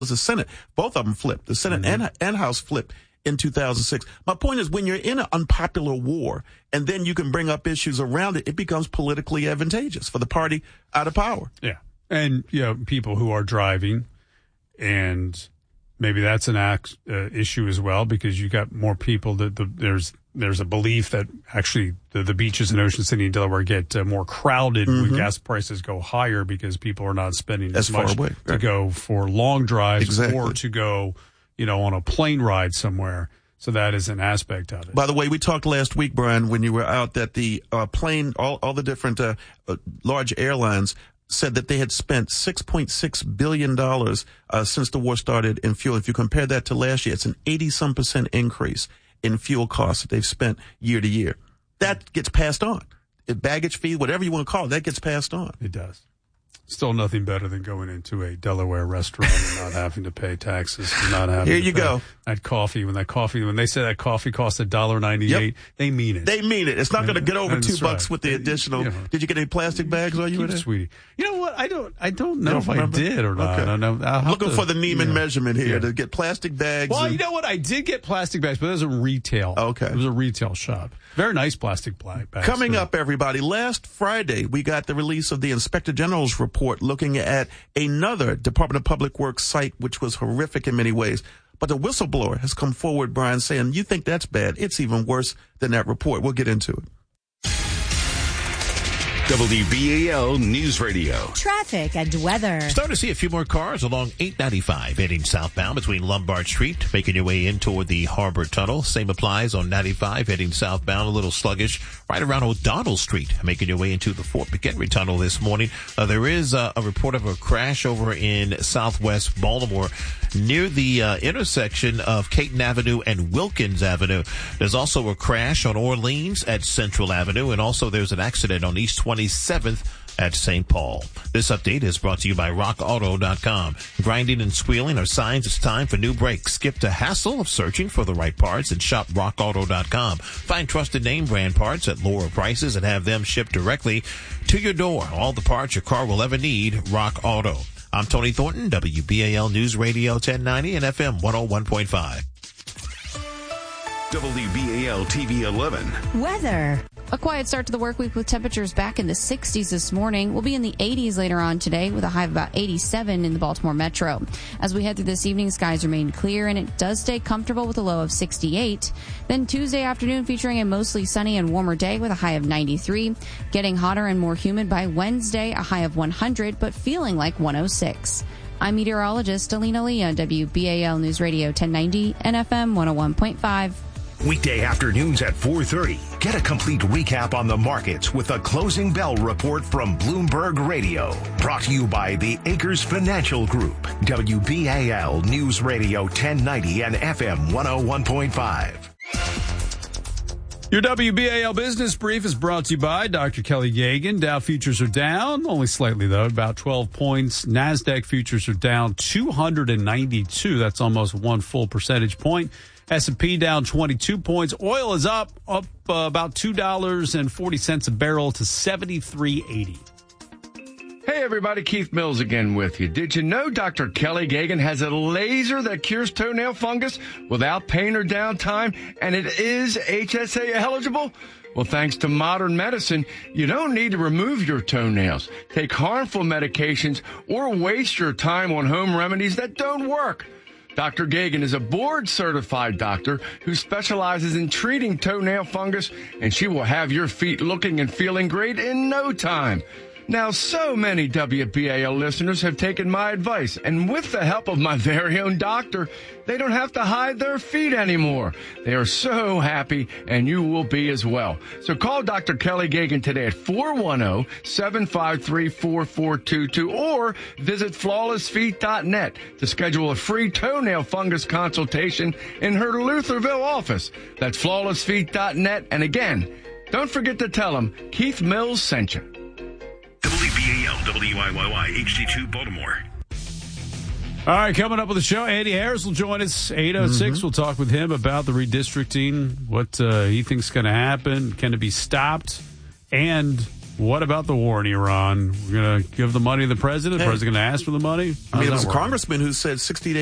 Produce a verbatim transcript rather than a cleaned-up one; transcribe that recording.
was the Senate. Both of them flipped. The Senate mm-hmm. and, and House flipped in two thousand six. My point is, when you're in an unpopular war and then you can bring up issues around it, it becomes politically advantageous for the party out of power. Yeah. And, you know, people who are driving, and maybe that's an act, uh, issue as well, because you got more people that the, there's there's a belief that actually the, the beaches in Ocean City and Delaware get uh, more crowded mm-hmm. when gas prices go higher because people are not spending That's as much away, to right. go for long drives exactly. or to go, you know, on a plane ride somewhere. So that is an aspect of it. By the way, we talked last week, Brian, when you were out, that the uh, plane, all, all the different uh, uh, large airlines said that they had spent six point six billion dollars uh, since the war started in fuel. If you compare that to last year, it's an eighty-some percent increase in fuel costs that they've spent year to year. That gets passed on. Baggage fee, whatever you want to call it, that gets passed on. It does. Still nothing better than going into a Delaware restaurant and not having to pay taxes. And not having Here to you pay go. That coffee, when that coffee, when they say that coffee costs a dollar ninety-eight, yep. they mean it. They mean it. It's not going to get over That's two right. bucks with the additional. You know, did you get any plastic bags while you were there? Sweetie. You know what? I don't. I don't know don't if remember? I did or not. Okay. I don't know. I'm looking to, for the Neiman yeah. measurement here yeah. to get plastic bags. Well, and... you know what? I did get plastic bags, but it was a retail. Okay, it was a retail shop. Very nice plastic bags. Coming up, everybody. Last Friday, we got the release of the Inspector General's report looking at another Department of Public Works site, which was horrific in many ways. But the whistleblower has come forward, Brian, saying, you think that's bad? It's even worse than that report. We'll get into it. W B A L News Radio. Traffic and weather. Starting to see a few more cars along eight ninety-five heading southbound between Lombard Street, making your way in toward the Harbor Tunnel. Same applies on ninety-five heading southbound, a little sluggish right around O'Donnell Street, making your way into the Fort McHenry Tunnel this morning. Uh, there is uh, a report of a crash over in southwest Baltimore near the uh, intersection of Caton Avenue and Wilkins Avenue. There's also a crash on Orleans at Central Avenue, and also there's an accident on East twenty-seventh at Saint Paul. This update is brought to you by rock auto dot com. Grinding and squealing are signs it's time for new brakes. Skip the hassle of searching for the right parts and shop rock auto dot com. Find trusted name brand parts at lower prices and have them shipped directly to your door. All the parts your car will ever need, Rock Auto. I'm Tony Thornton, W B A L News Radio ten ninety and F M one oh one point five. W B A L T V eleven. Weather. A quiet start to the work week with temperatures back in the sixties this morning. We'll be in the eighties later on today with a high of about eighty-seven in the Baltimore metro. As we head through this evening, skies remain clear and it does stay comfortable with a low of sixty-eight. Then Tuesday afternoon featuring a mostly sunny and warmer day with a high of ninety-three. Getting hotter and more humid by Wednesday, a high of one hundred, but feeling like one oh six. I'm meteorologist Alina Lee on W B A L News Radio ten ninety and F M one oh one point five. Weekday afternoons at four thirty. Get a complete recap on the markets with a closing bell report from Bloomberg Radio. Brought to you by the Acres Financial Group. W B A L News Radio ten ninety and F M one oh one point five. Your W B A L Business Brief is brought to you by Doctor Kelly Gagan. Dow futures are down, only slightly though, about twelve points. NASDAQ futures are down two hundred ninety-two. That's almost one full percentage point. S and P down twenty-two points. Oil is up, up uh, about two dollars and forty cents a barrel to seventy-three eighty. Hey everybody, Keith Mills again with you. Did you know Doctor Kelly Gagan has a laser that cures toenail fungus without pain or downtime, and it is H S A eligible? Well, thanks to modern medicine, you don't need to remove your toenails, take harmful medications, or waste your time on home remedies that don't work. Doctor Gagan is a board-certified doctor who specializes in treating toenail fungus, and she will have your feet looking and feeling great in no time. Now, so many W B A L listeners have taken my advice, and with the help of my very own doctor, they don't have to hide their feet anymore. They are so happy, and you will be as well. So call Doctor Kelly Gagan today at four one zero, seven five three, four four two two or visit flawless feet dot net to schedule a free toenail fungus consultation in her Lutherville office. That's flawless feet dot net. And again, don't forget to tell them Keith Mills sent you. W B A L W I Y Y H D two Baltimore. All right, coming up with the show, Andy Harris will join us, eight oh six. Mm-hmm. We'll talk with him about the redistricting, what uh, he thinks is going to happen, can it be stopped, and What about the war in Iran? We're going to give the money to the president? The Hey. president going to ask for the money? I mean, How's it was that a work? congressman who said sixty